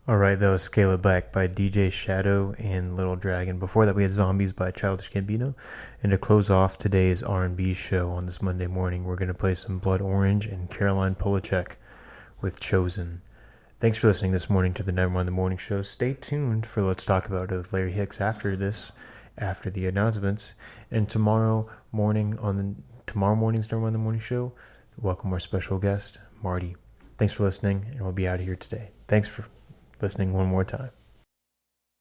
Alright, that was Scale It Back by DJ Shadow and Little Dragon. Before that, we had Zombies by Childish Gambino. And to close off today's R&B show on this Monday morning, we're going to play some Blood Orange and Caroline Polachek with Chosen. Thanks for listening this morning to the Nevermind the Morning Show. Stay tuned for Let's Talk About It with Larry Hicks after the announcements. And tomorrow morning's Nevermind the Morning Show, welcome our special guest, Marty. Thanks for listening, and we'll be out of here today. Thanks for listening one more time.